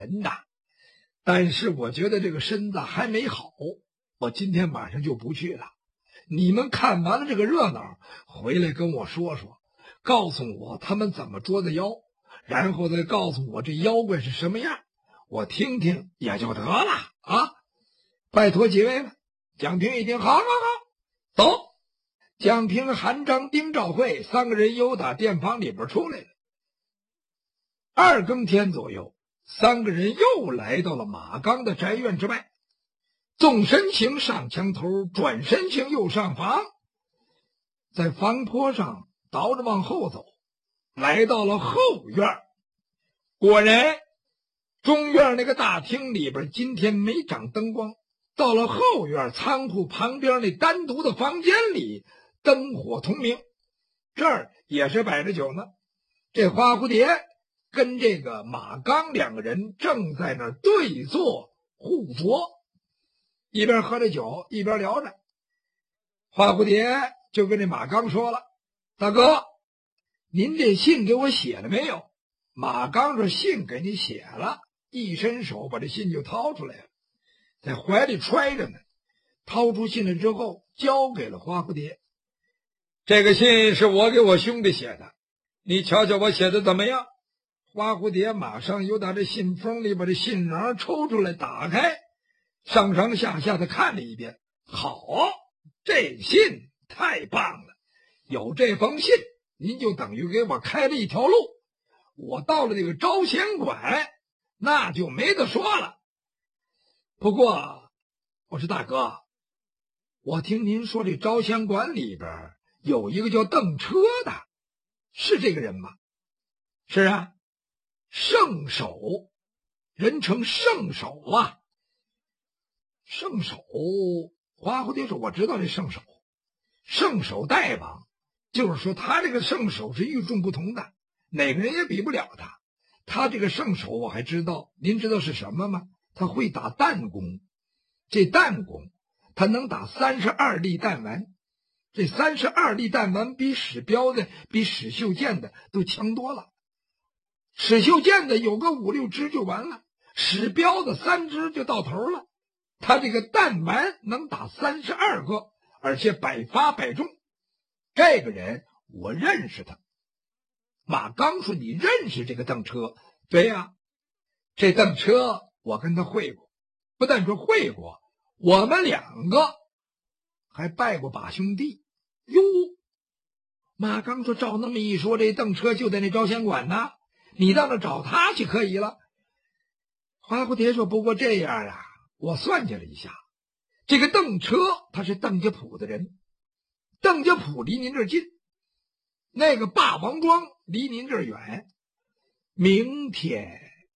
人的，但是我觉得这个身子还没好，我今天晚上就不去了。你们看完了这个热闹，回来跟我说说，告诉我他们怎么捉的妖，然后再告诉我这妖怪是什么样，我听听也就得了啊！拜托几位了。蒋平一听，好，走。蒋平、韩章、丁兆会三个人又打店房里边出来了。2更天左右，三个人又来到了马刚的宅院之外，纵身行上墙头，转身行又上房，在房坡上倒着往后走，来到了后院。果然中院那个大厅里边今天没长灯光，到了后院仓库旁边那单独的房间里灯火通明，这儿也是摆着酒呢。这花蝴蝶跟这个马刚两个人正在那儿对坐互酌，一边喝着酒一边聊着。花蝴蝶就跟这马刚说了，大哥，您这信给我写了没有？马刚说信给你写了，一伸手把这信就掏出来了，在怀里揣着呢。掏出信来之后交给了花蝴蝶，这个信是我给我兄弟写的，你瞧瞧我写的怎么样？花蝴蝶马上又打这信封里把这信囊抽出来打开，上上下下的看了一遍。好，这信太棒了，有这封信您就等于给我开了一条路，我到了这个招贤馆那就没得说了。不过我说大哥，我听您说这招贤馆里边有一个叫邓车的，是这个人吗？是啊，圣手，人称圣手啊。圣手，花蝴蝶说我知道这圣手，圣手大王，就是说他这个圣手是与众不同的，哪个人也比不了他。他这个圣手我还知道，您知道是什么吗？他会打弹弓，这弹弓他能打32粒弹丸，这32粒弹丸比史彪的比史秀剑的都强多了。史秀剑的有个5、6支就完了，史彪的3支就到头了。他这个弹丸能打32个，而且百发百中。这个人我认识他。马刚说你认识这个邓车？对呀，这邓车我跟他会过，不但说会过，我们2个还拜过把兄弟。哟，马刚说照那么一说，这邓车就在那招贤馆呢，你到那找他去可以了。花蝴蝶说不过这样啊，我算计了一下，这个邓车他是邓家堡的人，邓家堡离您这儿近，那个霸王庄离您这儿远。明天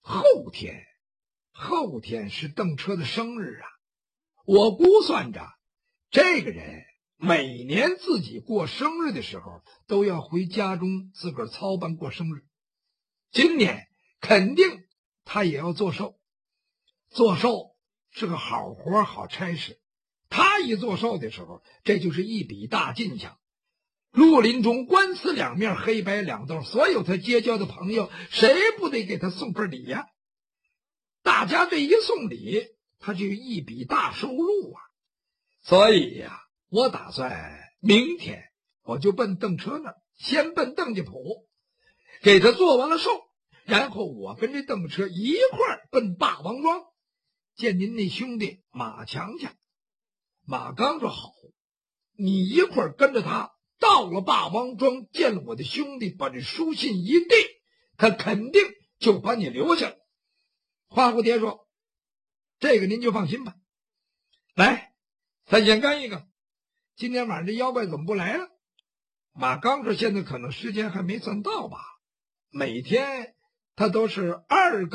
后天是邓车的生日啊，我估算着这个人每年自己过生日的时候都要回家中自个儿操办过生日，今年肯定他也要做寿。做寿是个好活好差事，他一做寿的时候，这就是一笔大进项。绿林中官司两面，黑白两道，所有他结交的朋友，谁不得给他送份礼呀？大家这一送礼，他就一笔大收入啊。所以呀，我打算明天我就奔邓车那儿，先奔邓家堡，给他做完了寿，然后我跟这邓车一块儿奔霸王庄见您那兄弟马强去。马刚说好，你一块儿跟着他到了霸王庄，见了我的兄弟，把这书信一递，他肯定就把你留下了。花蝴蝶说这个您就放心吧。来，咱先干一个，今天晚上这妖怪怎么不来了？马刚说现在可能时间还没算到吧，每天他都是2更